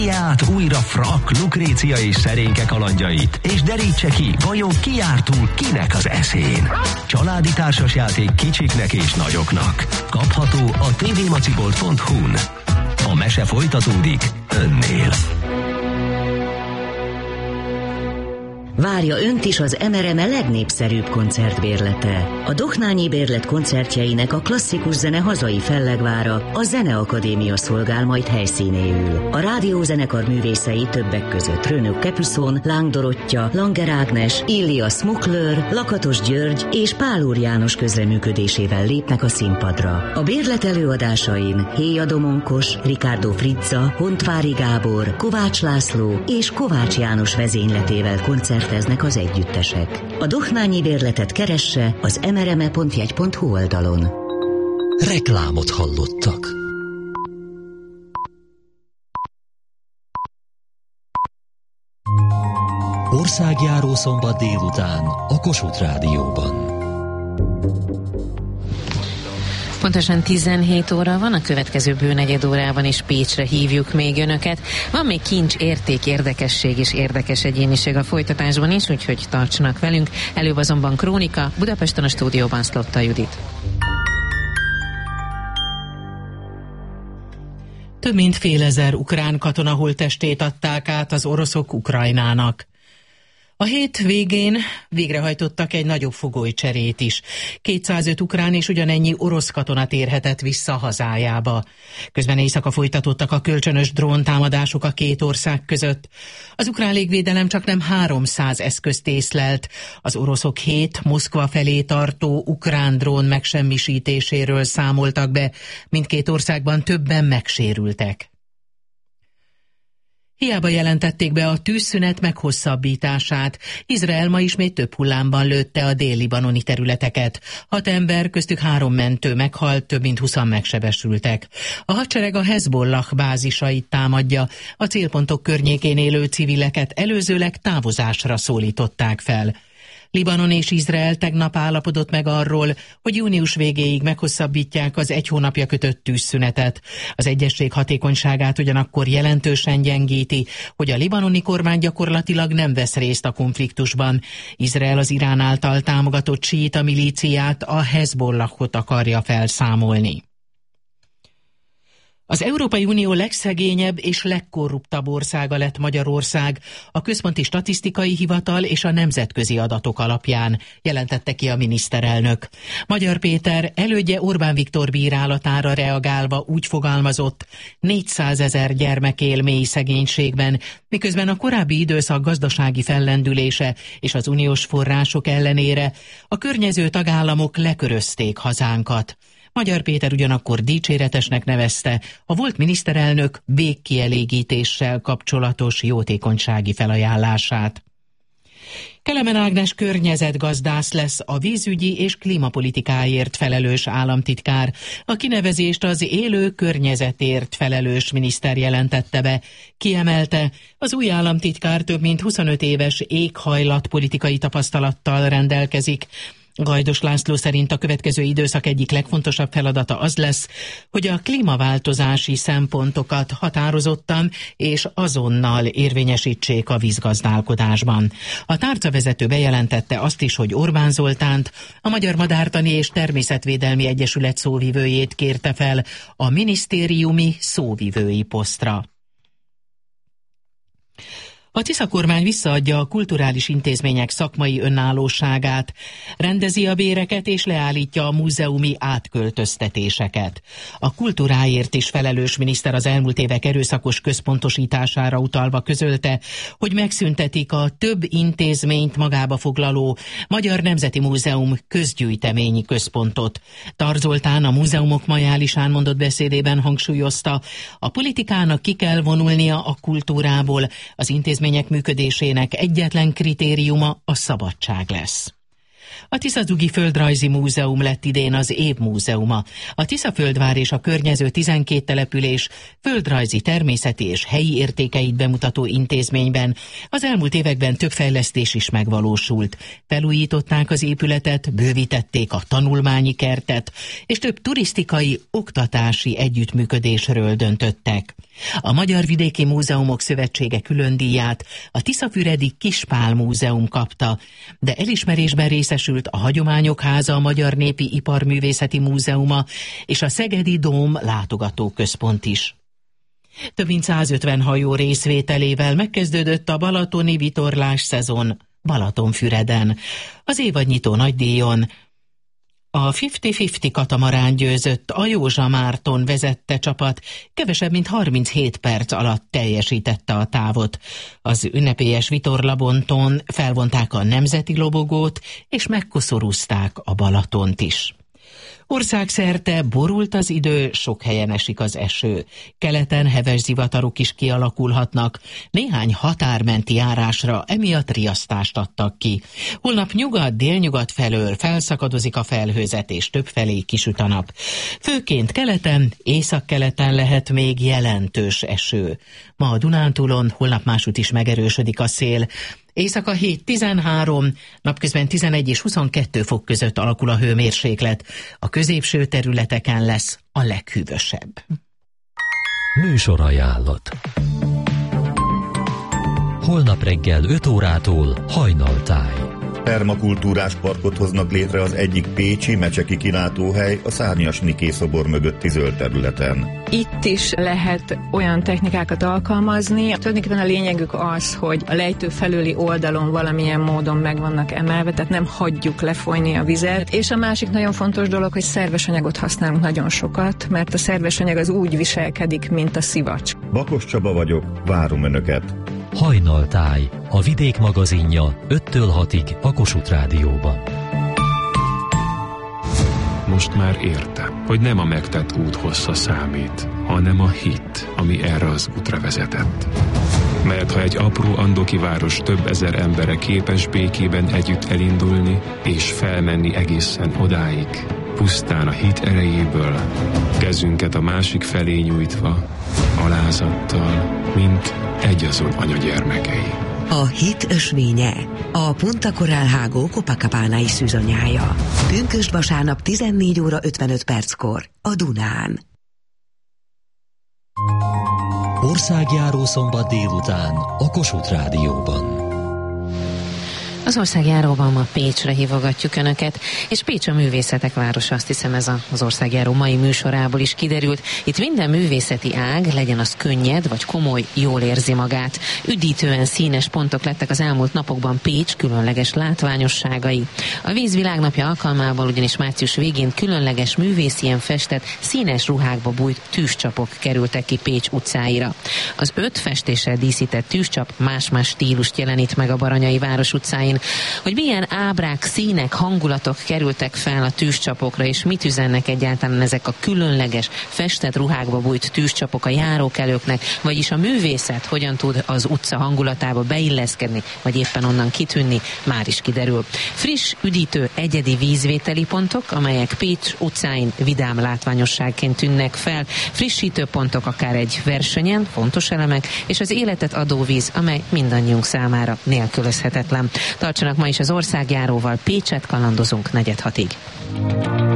át újra Frak, Lukrécia és Szerénke kalandjait, és derítse ki, vajon ki járt túl kinek az eszén. Családi társasjáték kicsiknek és nagyoknak. Kapható a tvmacibolt.hu-n. A mese folytatódik önnél. Várja önt is az MRME legnépszerűbb koncertbérlete. A Dohnányi Bérlet koncertjeinek a klasszikus zene hazai fellegvára, a Zeneakadémia szolgál majd helyszínéül. A rádiózenekar művészei többek között Rönök Kepüszon, Láng Dorottya, Langer Ágnes, Illia Smukler, Lakatos György és Pál Úr János közreműködésével lépnek a színpadra. A bérlet előadásain Héja Domonkos, Ricardo Frizza, Hontvári Gábor, Kovács László és Kovács János vezényletével koncerteznek az együttesek. A Dohnányi Bérletet keresse az mrme.jegy.hu oldalon. Reklámot hallottak. Országjáró szombat délután a Kossuth Rádióban. Pontosan 17 óra van, a következő bőnegyed órában is Pécsre hívjuk még önöket. Van még kincs, érték, érdekesség és érdekes egyéniség a folytatásban is, úgyhogy tartsanak velünk. Előbb azonban krónika, Budapesten a stúdióban Szlopta Judit. Több mint fél ezer ukrán katona holttestét adták át az oroszok Ukrajnának. A hét végén végrehajtottak egy nagyobb fogolycserét is. 205 ukrán és ugyanennyi orosz katona térhetett vissza hazájába. Közben éjszaka folytatottak a kölcsönös dróntámadások a két ország között. Az ukrán légvédelem csaknem 300 eszközt észlelt. Az oroszok 7 Moszkva felé tartó ukrán drón megsemmisítéséről számoltak be. Mindkét országban többen megsérültek. Hiába jelentették be a tűzszünet meghosszabbítását. Izrael ma ismét több hullámban lőtte a dél-libanoni területeket. 6 ember, köztük 3 mentő meghalt, több mint 20-an megsebesültek. A hadsereg a Hezbollah bázisait támadja. A célpontok környékén élő civileket előzőleg távozásra szólították fel. Libanon és Izrael tegnap állapodott meg arról, hogy június végéig meghosszabbítják az 1 hónapja kötött tűzszünetet. Az egyezség hatékonyságát ugyanakkor jelentősen gyengíti, hogy a libanoni kormány gyakorlatilag nem vesz részt a konfliktusban. Izrael az Irán által támogatott síita milíciát, a Hezbollahot akarja felszámolni. Az Európai Unió legszegényebb és legkorruptabb országa lett Magyarország, a Központi Statisztikai Hivatal és a nemzetközi adatok alapján, jelentette ki a miniszterelnök. Magyar Péter elődje Orbán Viktor bírálatára reagálva úgy fogalmazott, 400 000 gyermek él mély szegénységben, miközben a korábbi időszak gazdasági fellendülése és az uniós források ellenére a környező tagállamok lekörözték hazánkat. Magyar Péter ugyanakkor dicséretesnek nevezte a volt miniszterelnök végkielégítéssel kapcsolatos jótékonysági felajánlását. Kelemen Ágnes környezetgazdász lesz a vízügyi és klímapolitikáért felelős államtitkár. A kinevezést az élő környezetért felelős miniszter jelentette be. Kiemelte, az új államtitkár több mint 25 éves éghajlatpolitikai tapasztalattal rendelkezik. Gajdos László szerint a következő időszak egyik legfontosabb feladata az lesz, hogy a klímaváltozási szempontokat határozottan és azonnal érvényesítsék a vízgazdálkodásban. A tárcavezető bejelentette azt is, hogy Orbán Zoltánt, a Magyar Madártani és Természetvédelmi Egyesület szóvivőjét kérte fel a minisztériumi szóvivői posztra. A Tisza kormány visszaadja a kulturális intézmények szakmai önállóságát, rendezi a béreket és leállítja a múzeumi átköltöztetéseket. A kultúráért is felelős miniszter az elmúlt évek erőszakos központosítására utalva közölte, hogy megszüntetik a több intézményt magába foglaló Magyar Nemzeti Múzeum közgyűjteményi központot. Tar Zoltán a múzeumok majálisán mondott beszédében hangsúlyozta, a politikának ki kell vonulnia a kultúrából, az intézmények működésének egyetlen kritériuma a szabadság lesz. A Tiszazugi Földrajzi Múzeum lett idén az év múzeuma. A Tiszaföldvár és a környező 12 település földrajzi, természeti és helyi értékeit bemutató intézményben az elmúlt években több fejlesztés is megvalósult. Felújították az épületet, bővítették a tanulmányi kertet, és több turisztikai, oktatási együttműködésről döntöttek. A Magyar Vidéki Múzeumok Szövetsége külön díját a Tiszafüredi Kispál Múzeum kapta, de elismerésben részesült a Hagyományok Háza, a Magyar Népi Iparművészeti Múzeuma és a Szegedi Dóm látogatóközpont is. Több mint 150 hajó részvételével megkezdődött a balatoni vitorlás szezon Balatonfüreden. Az évadnyitó nagydíjon a 50-50 katamarán győzött, a Józsa Márton vezette csapat kevesebb mint 37 perc alatt teljesítette a távot. Az ünnepélyes vitorlabonton felvonták a nemzeti lobogót, és megkoszorúzták a Balatont is. Országszerte borult az idő, sok helyen esik az eső. Keleten heves zivatarok is kialakulhatnak. Néhány határmenti járásra emiatt riasztást adtak ki. Holnap nyugat-délnyugat felől felszakadozik a felhőzet, és többfelé kisüt a nap. Főként keleten, északkeleten lehet még jelentős eső. Ma a Dunántúlon, holnap másút is megerősödik a szél. Éjszaka 7-13, napközben 11 és 22 fok között alakul a hőmérséklet. A középső területeken lesz a leghűvösebb. Műsorajánlat. Holnap reggel 5 órától Hajnaltáj. Permakultúrás parkot hoznak létre az egyik pécsi mecseki kilátóhely a Szárnyas Niké szobor mögötti zöld területen. Itt is lehet olyan technikákat alkalmazni. Tulajdonképpen a lényegük az, hogy a lejtő felüli oldalon valamilyen módon meg vannak emelve, tehát nem hagyjuk lefolyni a vizet. És a másik nagyon fontos dolog, hogy szerves anyagot használunk nagyon sokat, mert a szerves anyag az úgy viselkedik, mint a szivacs. Bakos Csaba vagyok, várom Önöket! Hajnaltáj, a Vidék magazinja 5-től 6-ig a Kossuth Rádióban. Most már értem, hogy nem a megtett út hossza számít, hanem a hit, ami erre az útra vezetett. Mert ha egy apró andoki város több ezer embere képes békében együtt elindulni és felmenni egészen odáig, pusztán a hit erejéből, kezünket a másik felé nyújtva, alázattal, mint egyazon anyagyermekei. A hit ösvénye, a Punta Coral Hágó Copacabana-i szűzanyája. Pünkösd vasárnap 14 óra 55 perckor a Dunán. Országjáró szombat délután a Kossuth Rádióban. Az országjáróban ma Pécsre hívogatjuk Önöket, és Pécs a művészetek városa, azt hiszem ez az országjáró mai műsorából is kiderült. Itt minden művészeti ág, legyen az könnyed vagy komoly, jól érzi magát. Üdítően színes pontok lettek az elmúlt napokban Pécs különleges látványosságai. A Víz Világnapja alkalmából ugyanis március végén különleges művészien festett, színes ruhákba bújt tűzcsapok kerültek ki Pécs utcáira. Az 5 festéssel díszített tűzcsap más-más stílust jelenít meg a Baranyai város utcáin. Hogy milyen ábrák, színek, hangulatok kerültek fel a tűzcsapokra, és mit üzennek egyáltalán ezek a különleges, festett ruhákba bújt tűzcsapok a járókelőknek, vagyis a művészet hogyan tud az utca hangulatába beilleszkedni, vagy éppen onnan kitűnni, már is kiderül. Friss, üdítő, egyedi vízvételi pontok, amelyek Pécs utcáin vidám látványosságként tűnnek fel, frissítő pontok akár egy versenyen, fontos elemek, és az életet adó víz, amely mindannyiunk számára nélkülözhetetlen. Tartsanak ma is az országjáróval, Pécset kalandozunk 4-6-ig.